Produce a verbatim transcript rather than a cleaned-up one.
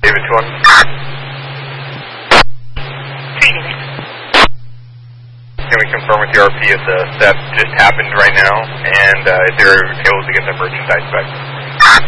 David two one. Can we confirm with the R P if the theft just happened right now, and uh, if they're able to get the merchandise back?